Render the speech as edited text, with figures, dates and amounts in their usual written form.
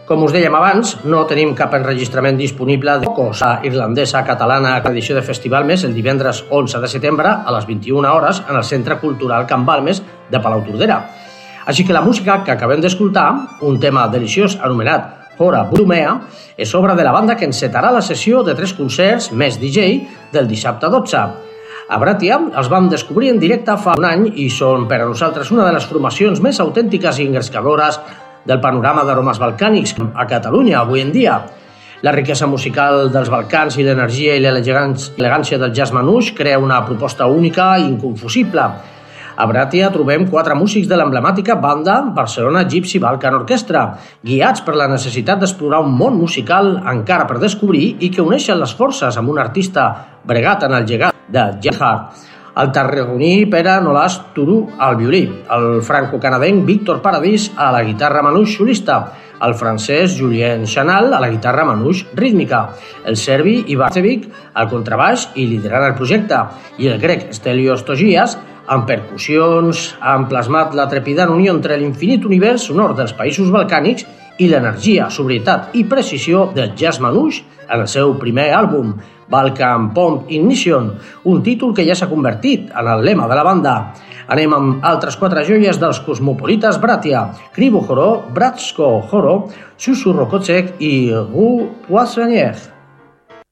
Com us dèiem abans, no tenim cap enregistrament disponible de cosa irlandesa catalana edició de Festival Més el divendres 11 de setembre a les 21 hores en el Centre Cultural Can Balmes de Palautordera. Així que la música que acabem d'escoltar, un tema deliciós anomenat Hora Brumea, és obra de la banda que encetarà la sessió de 3 concerts més DJ del dissabte 12. A Bràtia els vam descobrir en directe fa un any i són per a nosaltres una de les formacions més autèntiques i engrescadores del panorama d'aromes balcànics a Catalunya avui en dia. La riquesa musical dels Balcans i l'energia i l'elegància del jazz manouche crea una proposta única i inconfusible. A Bràtia trobem 4 músics de l'emblemàtica banda Barcelona Gypsy Balkan Orchestra, guiats per la necessitat d'explorar un món musical encara per descobrir i que uneixen les forces amb un artista bregat en el llegat de Gerhard, el tarragoní Pere Nolas Turú al violí, el franco-canadenc Víctor Paradís a la guitarra manouche solista, el francès Julien Chanal a la guitarra manouche rítmica, el serbi Ivan Cevic al contrabaix i liderant el projecte, i el grec Stelios Togias amb percussions han plasmat la trepidant unió entre l'infinit univers sonor dels països balcànics i l'energia, sobrietat i precisió del jazz manouche en el seu primer àlbum, Balkan Pump Ignition, un títol que ja s'ha convertit en el lema de la banda. Anem amb altres 4 joies dels cosmopolites Bràtia, Krivo Horo, Bratsko Horo, Susurro Kocek i Ru Poissonnière.